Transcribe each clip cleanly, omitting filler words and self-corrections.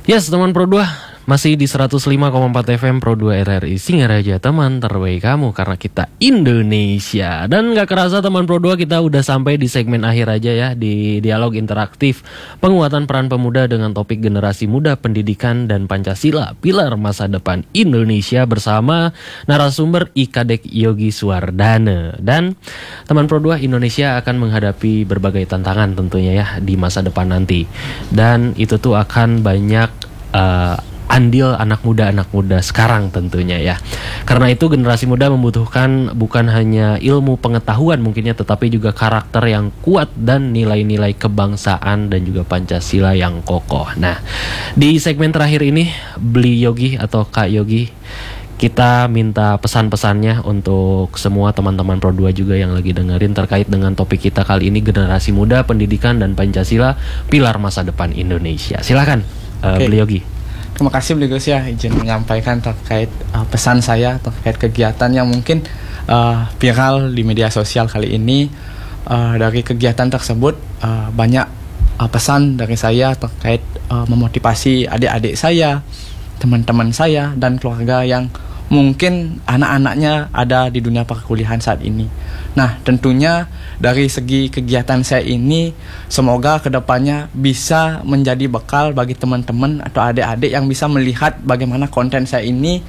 Yes, teman Pro 2, masih di 105,4 FM Pro 2 RRI Singaraja, teman terbaik kamu karena kita Indonesia. Dan gak kerasa teman Pro 2, kita udah sampai di segmen akhir aja ya, di dialog interaktif penguatan peran pemuda dengan topik generasi muda, pendidikan dan Pancasila, pilar masa depan Indonesia bersama narasumber Ikadek Yogi Suwardana. Dan teman Pro 2, Indonesia akan menghadapi berbagai tantangan tentunya ya di masa depan nanti. Dan itu tuh akan banyak andil anak muda sekarang tentunya ya. Karena itu generasi muda membutuhkan bukan hanya ilmu pengetahuan mungkinnya, tetapi juga karakter yang kuat dan nilai-nilai kebangsaan dan juga Pancasila yang kokoh. Nah, di segmen terakhir ini Beli Yogi atau Kak Yogi, kita minta pesan-pesannya untuk semua teman-teman Pro 2 juga yang lagi dengerin terkait dengan topik kita kali ini, generasi muda, pendidikan dan Pancasila, pilar masa depan Indonesia. Silakan Beli Yogi. Terima kasih Beli Gus ya, izin menyampaikan terkait pesan saya terkait kegiatan yang mungkin viral di media sosial kali ini. Dari kegiatan tersebut banyak pesan dari saya terkait memotivasi adik-adik saya, teman-teman saya dan keluarga yang mungkin anak-anaknya ada di dunia perkuliahan saat ini. Nah, tentunya dari segi kegiatan saya ini, semoga kedepannya bisa menjadi bekal bagi teman-teman atau adik-adik yang bisa melihat bagaimana konten saya ini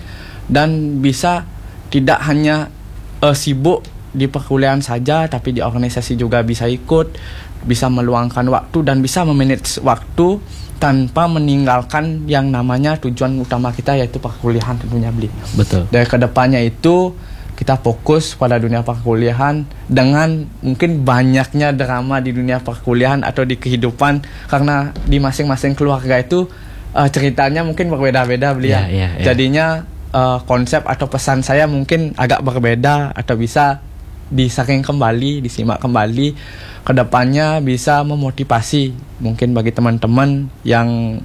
dan bisa tidak hanya sibuk di perkuliahan saja, tapi di organisasi juga bisa ikut, bisa meluangkan waktu dan bisa memanage waktu tanpa meninggalkan yang namanya tujuan utama kita, yaitu perkuliahan tentunya Beli. Betul. Dari kedepannya itu kita fokus pada dunia perkuliahan dengan mungkin banyaknya drama di dunia perkuliahan atau di kehidupan, karena di masing-masing keluarga itu ceritanya mungkin berbeda-beda Beli ya. Jadinya konsep atau pesan saya mungkin agak berbeda atau bisa disaring kembali, disimak kembali. Kedepannya bisa memotivasi mungkin bagi teman-teman yang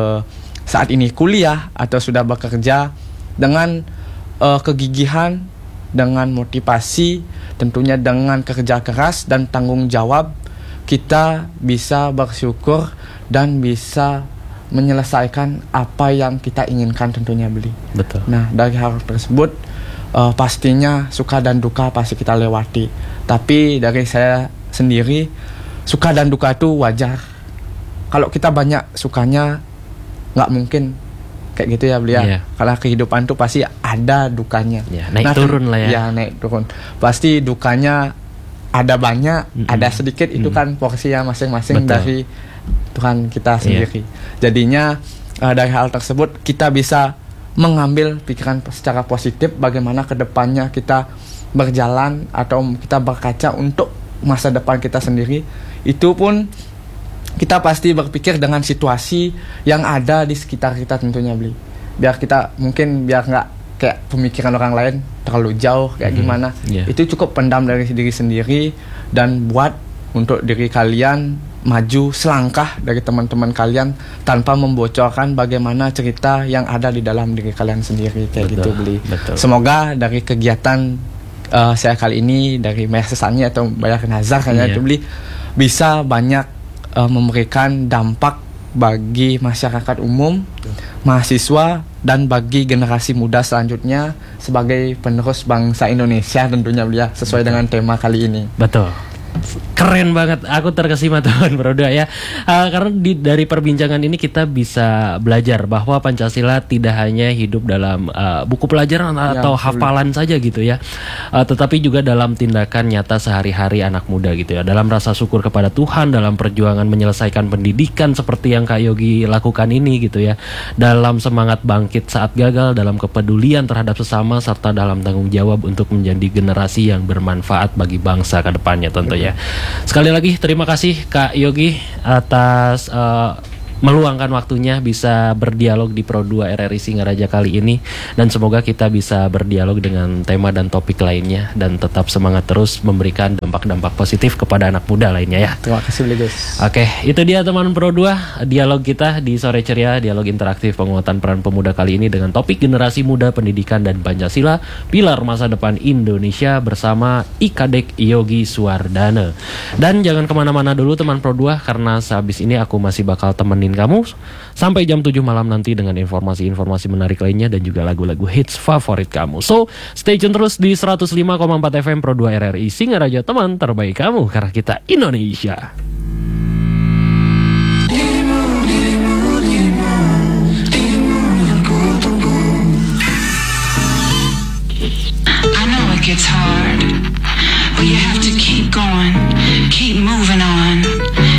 saat ini kuliah atau sudah bekerja dengan kegigihan, dengan motivasi, tentunya dengan kerja keras dan tanggung jawab, kita bisa bersyukur dan bisa menyelesaikan apa yang kita inginkan tentunya Beli. Betul. Nah, dari hal tersebut pastinya suka dan duka pasti kita lewati. Tapi dari saya sendiri, suka dan duka itu wajar. Kalau kita banyak sukanya, nggak mungkin kayak gitu ya Beli ya. Karena kehidupan tuh pasti ada dukanya. Naik turun lah ya. Ya, naik turun. Pasti dukanya ada banyak, ada sedikit, itu kan porsinya masing-masing dari Tuhan kita sendiri. Jadinya dari hal tersebut kita bisa mengambil pikiran secara positif bagaimana kedepannya kita berjalan atau kita berkaca untuk masa depan kita sendiri. Itu pun kita pasti berpikir dengan situasi yang ada di sekitar kita tentunya Beli. Biar kita mungkin biar nggak kayak pemikiran orang lain terlalu jauh kayak gimana. Itu cukup pendam dari diri sendiri dan buat untuk diri kalian maju selangkah dari teman-teman kalian tanpa membocorkan bagaimana cerita yang ada di dalam diri kalian sendiri kayak gitu Beli. Semoga dari kegiatan saya kali ini dari Mersesani atau Bayar Nazar kayaknya itu Beli bisa banyak memberikan dampak bagi masyarakat umum, mahasiswa dan bagi generasi muda selanjutnya sebagai penerus bangsa Indonesia tentunya Beli ya, sesuai dengan tema kali ini. Betul. Keren banget, aku terkesima teman Pro 2 ya. Karena dari perbincangan ini kita bisa belajar bahwa Pancasila tidak hanya hidup dalam buku pelajaran atau hafalan saja gitu ya, tetapi juga dalam tindakan nyata sehari-hari anak muda gitu ya, dalam rasa syukur kepada Tuhan, dalam perjuangan menyelesaikan pendidikan seperti yang Kak Yogi lakukan ini gitu ya, dalam semangat bangkit saat gagal, dalam kepedulian terhadap sesama, serta dalam tanggung jawab untuk menjadi generasi yang bermanfaat bagi bangsa ke depannya tentunya. Sekali lagi terima kasih Kak Yogi atas meluangkan waktunya bisa berdialog di Pro 2 RRI Singaraja kali ini, dan semoga kita bisa berdialog dengan tema dan topik lainnya dan tetap semangat terus memberikan dampak-dampak positif kepada anak muda lainnya ya. Terima kasih Gus. Oke, itu dia teman Pro 2 dialog kita di sore ceria, dialog interaktif penguatan peran pemuda kali ini dengan topik generasi muda, pendidikan dan Pancasila, pilar masa depan Indonesia bersama Ikadek Yogi Suwardana. Dan jangan kemana-mana dulu teman Pro 2, karena sehabis ini aku masih bakal temenin nemenin kamu sampai jam 7 malam nanti dengan informasi-informasi menarik lainnya dan juga lagu-lagu hits favorit kamu. So, stay tune terus di 105,4 FM Pro 2 RRI Singaraja, teman terbaik kamu karena kita Indonesia. I know it gets hard, but you have to keep going, keep moving on.